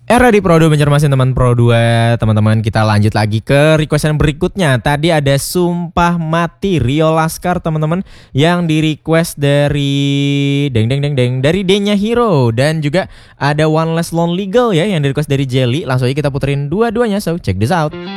Era di Pro 2 Banjarmasin teman Pro 2. Teman-teman, kita lanjut lagi ke requestan berikutnya. Tadi ada Sumpah Mati Rio Laskar teman-teman, yang di request dari dari D-nya Hero, dan juga ada One Less Lonely Girl ya yang di request dari Jelly. Langsung aja kita puterin dua-duanya, so check this out.